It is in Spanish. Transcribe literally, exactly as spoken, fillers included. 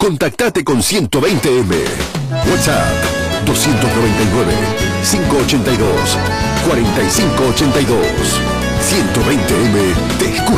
Contactate con ciento veinte eme. WhatsApp dos nueve nueve, cinco ocho dos, cuatro cinco ocho dos. ciento veinte eme te escucha.